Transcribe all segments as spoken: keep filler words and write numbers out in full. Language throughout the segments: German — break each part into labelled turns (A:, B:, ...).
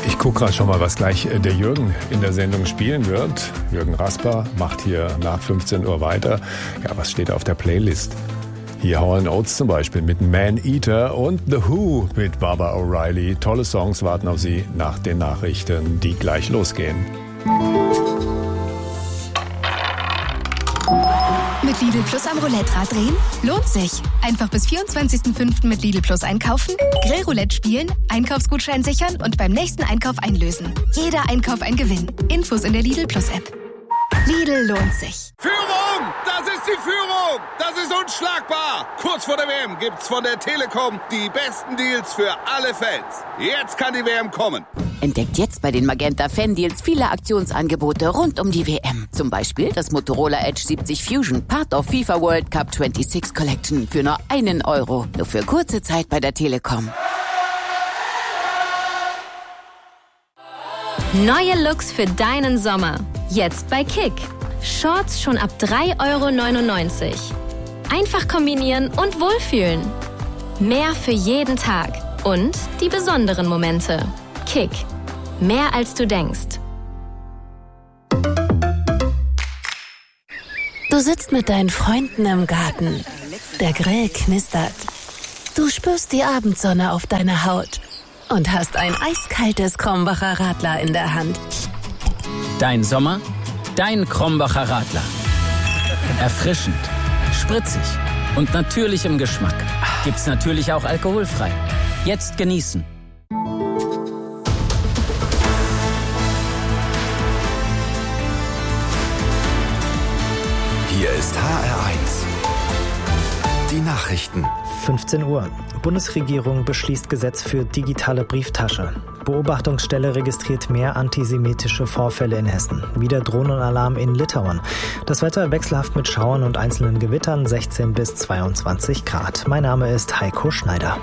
A: Ich gucke gerade schon mal, was gleich der Jürgen in der Sendung spielen wird. Jürgen Rasper macht hier nach fünfzehn Uhr weiter. Ja, was steht auf der Playlist? Hier Hall and Oates zum Beispiel mit Man Eater und The Who mit Barbara O'Reilly. Tolle Songs warten auf Sie nach den Nachrichten, die gleich losgehen.
B: Mit Lidl Plus am Roulette-Rad drehen? Lohnt sich. Einfach bis vierundzwanzigsten fünften mit Lidl Plus einkaufen, Grillroulette spielen, Einkaufsgutschein sichern und beim nächsten Einkauf einlösen. Jeder Einkauf ein Gewinn. Infos in der Lidl Plus App. Lidl lohnt sich.
C: Führung! Das ist die Führung! Das ist unschlagbar! Kurz vor der W M gibt's von der Telekom die besten Deals für alle Fans. Jetzt kann die W M kommen.
D: Entdeckt jetzt bei den Magenta Fan Deals viele Aktionsangebote rund um die W M. Zum Beispiel das Motorola Edge siebzig Fusion, Part of FIFA World Cup sechsundzwanzig Collection für nur einen Euro. Nur für kurze Zeit bei der Telekom.
E: Neue Looks für deinen Sommer. Jetzt bei Kick. Shorts schon ab drei Euro neunundneunzig. Einfach kombinieren und wohlfühlen. Mehr für jeden Tag. Und die besonderen Momente. Kick. Mehr als du denkst.
F: Du sitzt mit deinen Freunden im Garten. Der Grill knistert. Du spürst die Abendsonne auf deiner Haut. Und hast ein eiskaltes Krombacher Radler in der Hand.
G: Dein Sommer, dein Krombacher Radler. Erfrischend, spritzig und natürlich im Geschmack. Gibt's natürlich auch alkoholfrei. Jetzt genießen.
H: Hier ist H R eins. Die Nachrichten.
I: fünfzehn Uhr. Bundesregierung beschließt Gesetz für digitale Brieftasche. Beobachtungsstelle registriert mehr antisemitische Vorfälle in Hessen. Wieder Drohnenalarm in Litauen. Das Wetter wechselhaft mit Schauern und einzelnen Gewittern, sechzehn bis zweiundzwanzig Grad. Mein Name ist Heiko Schneider.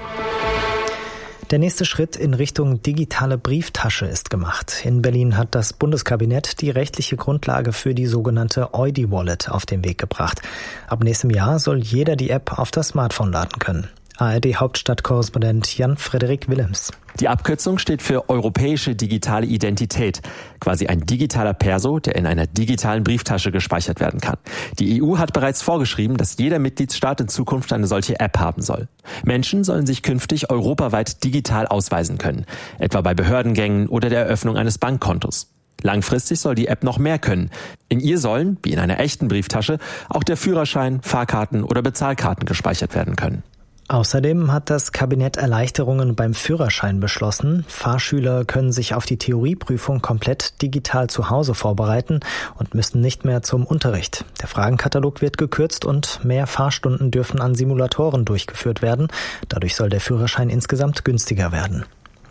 I: Der nächste Schritt in Richtung digitale Brieftasche ist gemacht. In Berlin hat das Bundeskabinett die rechtliche Grundlage für die sogenannte Eudi-Wallet auf den Weg gebracht. Ab nächstem Jahr soll jeder die App auf das Smartphone laden können. A R D-Hauptstadtkorrespondent Jan-Frederik Willems.
J: Die Abkürzung steht für Europäische Digitale Identität, quasi ein digitaler Perso, der in einer digitalen Brieftasche gespeichert werden kann. Die E U hat bereits vorgeschrieben, dass jeder Mitgliedstaat in Zukunft eine solche App haben soll. Menschen sollen sich künftig europaweit digital ausweisen können, etwa bei Behördengängen oder der Eröffnung eines Bankkontos. Langfristig soll die App noch mehr können. In ihr sollen, wie in einer echten Brieftasche, auch der Führerschein, Fahrkarten oder Bezahlkarten gespeichert werden können.
I: Außerdem hat das Kabinett Erleichterungen beim Führerschein beschlossen. Fahrschüler können sich auf die Theorieprüfung komplett digital zu Hause vorbereiten und müssen nicht mehr zum Unterricht. Der Fragenkatalog wird gekürzt und mehr Fahrstunden dürfen an Simulatoren durchgeführt werden. Dadurch soll der Führerschein insgesamt günstiger werden.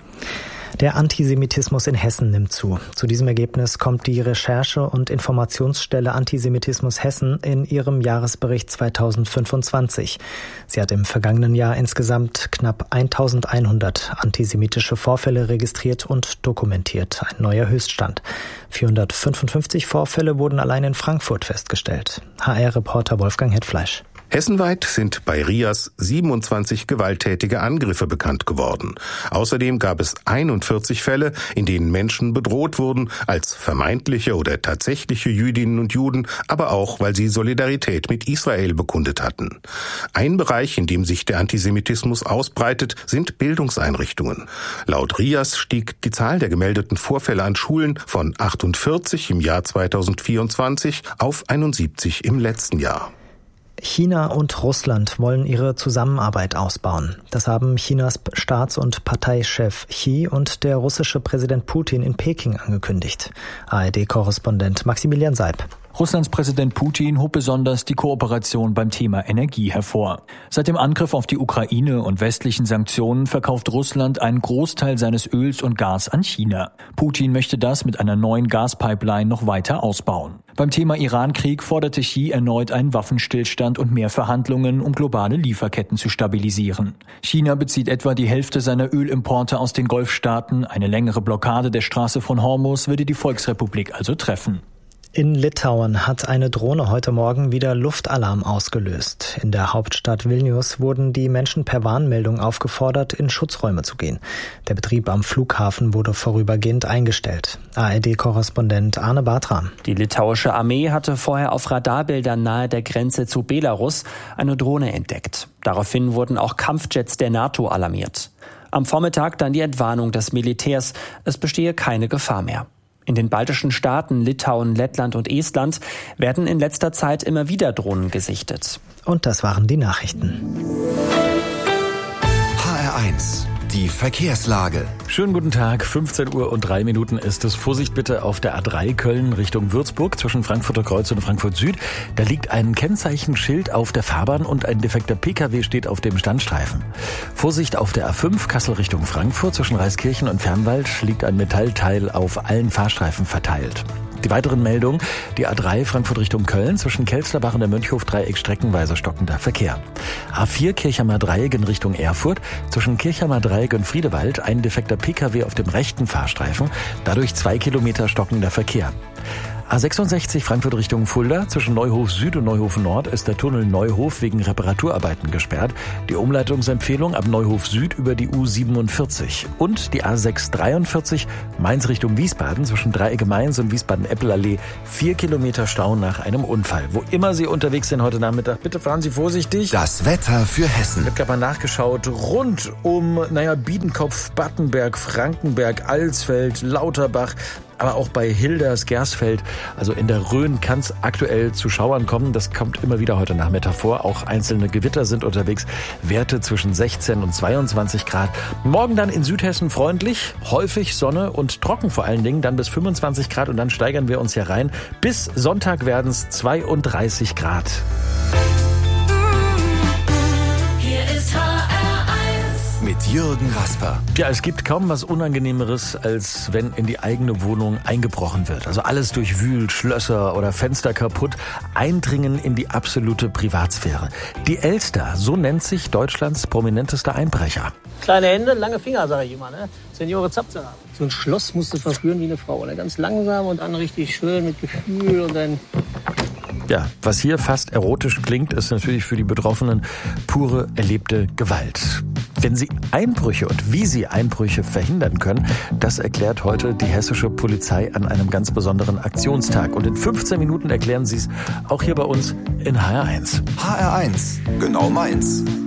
I: Der Antisemitismus in Hessen nimmt zu. Zu diesem Ergebnis kommt die Recherche- und Informationsstelle Antisemitismus Hessen in ihrem Jahresbericht zweitausendfünfundzwanzig. Sie hat im vergangenen Jahr insgesamt knapp eintausendeinhundert antisemitische Vorfälle registriert und dokumentiert. Ein neuer Höchststand. vierhundertfünfundfünfzig Vorfälle wurden allein in Frankfurt festgestellt. H R-Reporter Wolfgang Hetfleisch.
K: Hessenweit sind bei RIAS siebenundzwanzig gewalttätige Angriffe bekannt geworden. Außerdem gab es einundvierzig Fälle, in denen Menschen bedroht wurden, als vermeintliche oder tatsächliche Jüdinnen und Juden, aber auch, weil sie Solidarität mit Israel bekundet hatten. Ein Bereich, in dem sich der Antisemitismus ausbreitet, sind Bildungseinrichtungen. Laut RIAS stieg die Zahl der gemeldeten Vorfälle an Schulen von achtundvierzig im Jahr zweitausendvierundzwanzig auf einundsiebzig im letzten Jahr.
I: China und Russland wollen ihre Zusammenarbeit ausbauen. Das haben Chinas Staats- und Parteichef Xi und der russische Präsident Putin in Peking angekündigt. A R D-Korrespondent Maximilian Seib.
L: Russlands Präsident Putin hob besonders die Kooperation beim Thema Energie hervor. Seit dem Angriff auf die Ukraine und westlichen Sanktionen verkauft Russland einen Großteil seines Öls und Gas an China. Putin möchte das mit einer neuen Gaspipeline noch weiter ausbauen. Beim Thema Iran-Krieg forderte Xi erneut einen Waffenstillstand und mehr Verhandlungen, um globale Lieferketten zu stabilisieren. China bezieht etwa die Hälfte seiner Ölimporte aus den Golfstaaten. Eine längere Blockade der Straße von Hormuz würde die Volksrepublik also treffen.
I: In Litauen hat eine Drohne heute Morgen wieder Luftalarm ausgelöst. In der Hauptstadt Vilnius wurden die Menschen per Warnmeldung aufgefordert, in Schutzräume zu gehen. Der Betrieb am Flughafen wurde vorübergehend eingestellt. A R D-Korrespondent Arne Bartram.
M: Die litauische Armee hatte vorher auf Radarbildern nahe der Grenze zu Belarus eine Drohne entdeckt. Daraufhin wurden auch Kampfjets der NATO alarmiert. Am Vormittag dann die Entwarnung des Militärs, es bestehe keine Gefahr mehr. In den baltischen Staaten Litauen, Lettland und Estland werden in letzter Zeit immer wieder Drohnen gesichtet.
I: Und das waren die Nachrichten.
H: H R eins. Die Verkehrslage.
N: Schönen guten Tag, fünfzehn Uhr und drei Minuten ist es. Vorsicht bitte auf der A drei Köln Richtung Würzburg zwischen Frankfurter Kreuz und Frankfurt Süd. Da liegt ein Kennzeichenschild auf der Fahrbahn und ein defekter Pkw steht auf dem Standstreifen. Vorsicht auf der A fünf Kassel Richtung Frankfurt zwischen Reiskirchen und Fernwald liegt ein Metallteil auf allen Fahrstreifen verteilt. Die weiteren Meldungen, die A drei Frankfurt Richtung Köln zwischen Kelsterbach und der Mönchhof-Dreieck streckenweise stockender Verkehr. A vier Kirchheimer Dreieck in Richtung Erfurt zwischen Kirchheimer Dreieck und Friedewald ein defekter Pkw auf dem rechten Fahrstreifen, dadurch zwei Kilometer stockender Verkehr. A sechsundsechzig Frankfurt Richtung Fulda zwischen Neuhof Süd und Neuhof Nord ist der Tunnel Neuhof wegen Reparaturarbeiten gesperrt. Die Umleitungsempfehlung ab Neuhof Süd über die U siebenundvierzig. Und die A sechshundertdreiundvierzig Mainz Richtung Wiesbaden zwischen Dreiecke Mainz und Wiesbaden-Eppelallee. Vier Kilometer Stau nach einem Unfall. Wo immer Sie unterwegs sind heute Nachmittag, bitte fahren Sie vorsichtig.
H: Das Wetter für Hessen.
N: Ich habe gerade mal nachgeschaut. Rund um, naja, Biedenkopf, Battenberg, Frankenberg, Alsfeld, Lauterbach, aber auch bei Hilders, Gersfeld, also in der Rhön kann es aktuell zu Schauern kommen. Das kommt immer wieder heute Nachmittag vor. Auch einzelne Gewitter sind unterwegs. Werte zwischen sechzehn und zweiundzwanzig Grad. Morgen dann in Südhessen freundlich, häufig Sonne und trocken vor allen Dingen. Dann bis fünfundzwanzig Grad und dann steigern wir uns hier rein. Bis Sonntag werden es zweiunddreißig Grad.
H: Mit Jürgen Rasper.
N: Ja, es gibt kaum was Unangenehmeres, als wenn in die eigene Wohnung eingebrochen wird. Also alles durchwühlt, Schlösser oder Fenster kaputt, Eindringen in die absolute Privatsphäre. Die Elster, so nennt sich Deutschlands prominentester Einbrecher.
O: Kleine Hände, lange Finger, sage ich immer, ne? Seniore Zapzera. So ein Schloss musst du verführen wie eine Frau, oder? Ganz langsam und dann richtig schön mit Gefühl und dann...
N: Ja, was hier fast erotisch klingt, ist natürlich für die Betroffenen pure erlebte Gewalt. Wenn Sie Einbrüche und wie Sie Einbrüche verhindern können, das erklärt heute die hessische Polizei an einem ganz besonderen Aktionstag. Und in fünfzehn Minuten erklären Sie es auch hier bei uns in H R eins.
H: H R eins, genau meins.